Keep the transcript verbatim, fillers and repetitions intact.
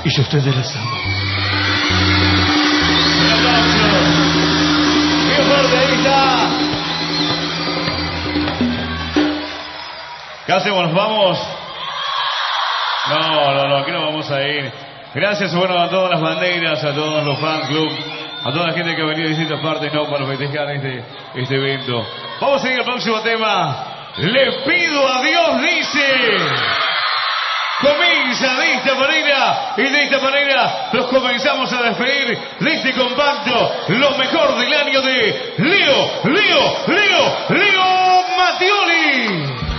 Y yo a ustedes les amo. Un aplauso. ¡Qué fuerte! Ahí está. ¿Qué hacemos? ¿Nos vamos? No, no, no, aquí no vamos a ir. Gracias, bueno, a todas las banderas, a todos los fan club, a toda la gente que ha venido de distintas partes, no, para festejar este, este evento. Vamos a ir al próximo tema. Le pido a Dios, dice. Comienza de esta manera y de esta manera nos comenzamos a despedir de este compacto, lo mejor del año de Leo, Leo, Leo, Leo Mattioli.